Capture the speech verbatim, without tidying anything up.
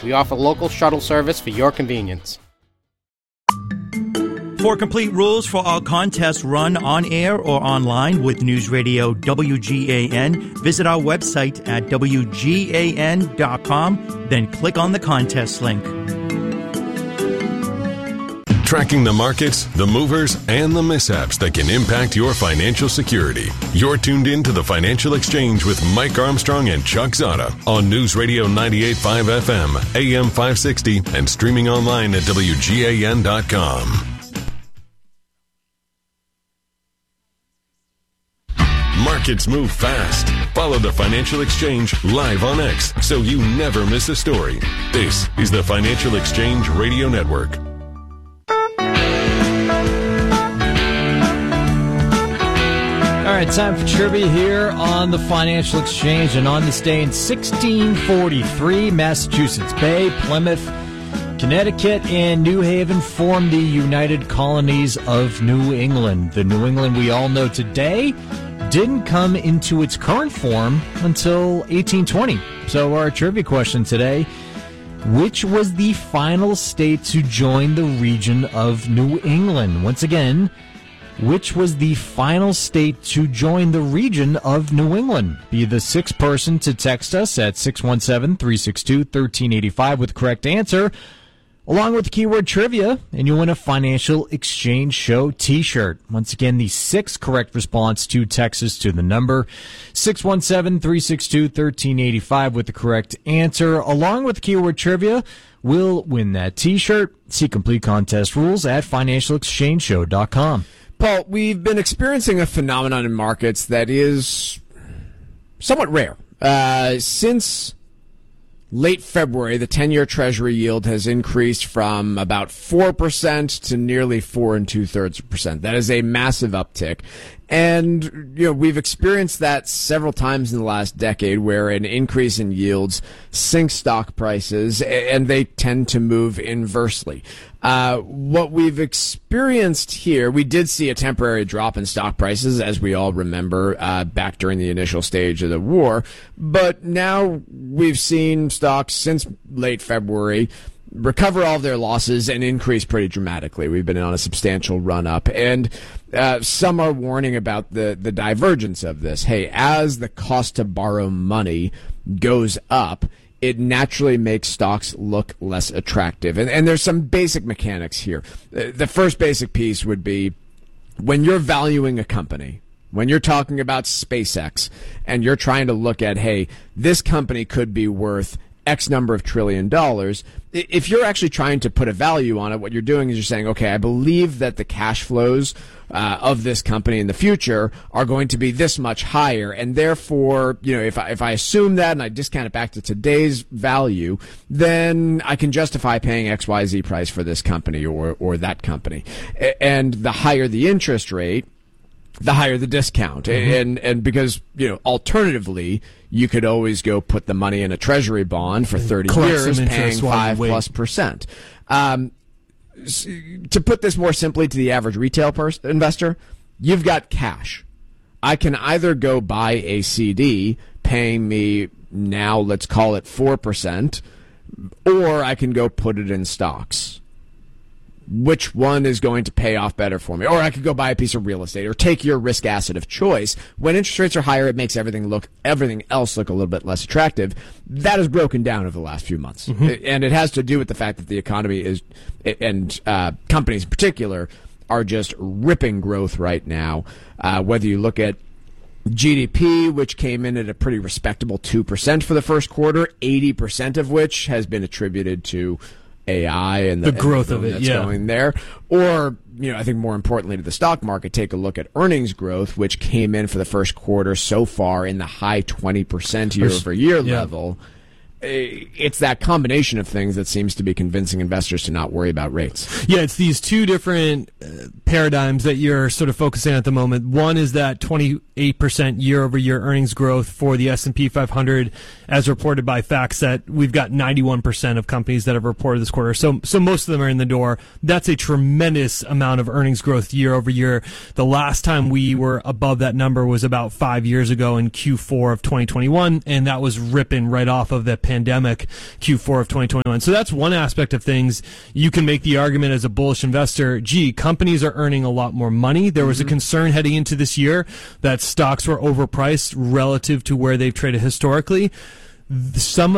We offer local shuttle service for your convenience. For complete rules for all contests run on air or online with News Radio W G A N, visit our website at W G A N dot com, then click on the contest link. Tracking the markets, the movers, and the mishaps that can impact your financial security. You're tuned in to the Financial Exchange with Mike Armstrong and Chuck Zada on News Radio ninety-eight point five F M, A M five sixty, and streaming online at W G A N dot com. Markets move fast. Follow the Financial Exchange live on X so you never miss a story. This is the Financial Exchange Radio Network. All right, time for trivia here on the Financial Exchange. And on this day in sixteen forty-three, Massachusetts Bay, Plymouth, Connecticut, and New Haven formed the United Colonies of New England. The New England we all know today didn't come into its current form until eighteen twenty. So our trivia question today, which was the final state to join the region of New England? Once again, which was the final state to join the region of New England? Be the sixth person to text us at six one seven, three six two, one three eight five with the correct answer, along with the keyword trivia, and you'll win a Financial Exchange Show t-shirt. Once again, the sixth correct response to text us to the number six one seven, three six two, one three eight five with the correct answer, along with the keyword trivia, will win that t-shirt. See complete contest rules at financial exchange show dot com. Paul, we've been experiencing a phenomenon in markets that is somewhat rare. Uh, since late February, the ten-year Treasury yield has increased from about four percent to nearly four and two-thirds percent. That is a massive uptick. And, you know, we've experienced that several times in the last decade where an increase in yields sinks stock prices, and they tend to move inversely. Uh, what we've experienced here, we did see a temporary drop in stock prices, as we all remember, uh, back during the initial stage of the war. But now we've seen stocks since late February recover all of their losses and increase pretty dramatically. We've been on a substantial run up, and uh, some are warning about the, the divergence of this. Hey, as the cost to borrow money goes up, it naturally makes stocks look less attractive. And, and there's some basic mechanics here. The first basic piece would be when you're valuing a company, when you're talking about SpaceX, and you're trying to look at, hey, this company could be worth X number of trillion dollars. If you're actually trying to put a value on it, what you're doing is you're saying, okay, I believe that the cash flows uh, of this company in the future are going to be this much higher, and therefore, you know, if I, if I assume that and I discount it back to today's value, then I can justify paying X Y Z price for this company or or that company. And the higher the interest rate, the higher the discount. Mm-hmm. And and because, you know, alternatively, you could always go put the money in a treasury bond for thirty years, paying five plus percent. Um, to put this more simply to the average retail pers- investor, you've got cash. I can either go buy a C D paying me now, let's call it four percent, or I can go put it in stocks. Which one is going to pay off better for me? Or I could go buy a piece of real estate or take your risk asset of choice. When interest rates are higher, it makes everything look, everything else look a little bit less attractive. That has broken down over the last few months. Mm-hmm. And it has to do with the fact that the economy is, and uh, companies in particular, are just ripping growth right now. Uh, whether you look at G D P, which came in at a pretty respectable two percent for the first quarter, eighty percent of which has been attributed to A I and the, the growth and the of it that's yeah. going there. Or, you know, I think more importantly to the stock market, take a look at earnings growth, which came in for the first quarter so far in the high twenty percent year over year yeah. level. It's that combination of things that seems to be convincing investors to not worry about rates. Yeah, it's these two different uh, paradigms that you're sort of focusing on at the moment. One is that twenty-eight percent year-over-year earnings growth for the S and P five hundred, as reported by FactSet. We've got ninety-one percent of companies that have reported this quarter, so so most of them are in the door. That's a tremendous amount of earnings growth year-over-year. The last time we were above that number was about five years ago in Q four of twenty twenty-one, and that was ripping right off of the pandemic. pandemic Q four of twenty twenty-one. So that's one aspect of things. You can make the argument as a bullish investor, gee, companies are earning a lot more money. There was mm-hmm. a concern heading into this year that stocks were overpriced relative to where they've traded historically. Some